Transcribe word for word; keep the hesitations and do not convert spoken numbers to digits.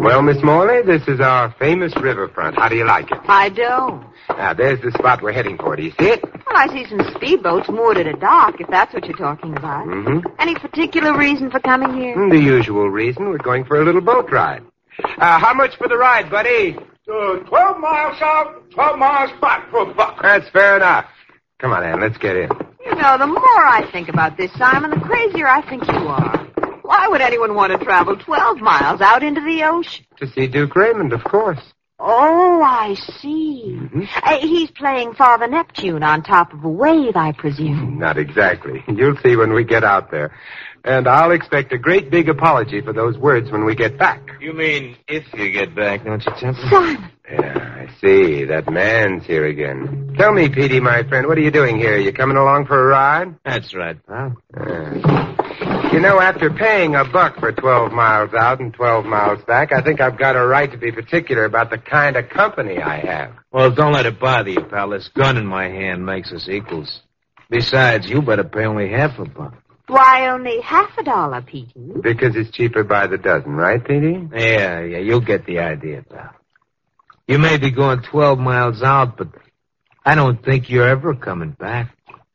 Well, Miss Morley, this is our famous riverfront. How do you like it? I don't. Now, there's the spot we're heading for. Do you see it? Well, I see some speedboats moored at a dock, if that's what you're talking about. Mm-hmm. Any particular reason for coming here? The usual reason. We're going for a little boat ride. Uh, how much for the ride, buddy? Uh, twelve miles south, twelve miles back for a buck. That's fair enough. Come on, Ann, let's get in. You know, the more I think about this, Simon, the crazier I think you are. Why would anyone want to travel twelve miles out into the ocean? To see Duke Raymond, of course. Oh, I see. Mm-hmm. Uh, he's playing Father Neptune on top of a wave, I presume. Not exactly. You'll see when we get out there. And I'll expect a great big apology for those words when we get back. You mean if you get back, don't you, Temple? Simon. Yeah, I see. That man's here again. Tell me, Petey, my friend, what are you doing here? You coming along for a ride? That's right, pal. Uh, you know, after paying a buck for twelve miles out and twelve miles back, I think I've got a right to be particular about the kind of company I have. Well, don't let it bother you, pal. This gun in my hand makes us equals. Besides, you better pay only half a buck. Why only half a dollar, Petey? Because it's cheaper by the dozen, right, Petey? Yeah, yeah, you'll get the idea, pal. You may be going twelve miles out, but I don't think you're ever coming back.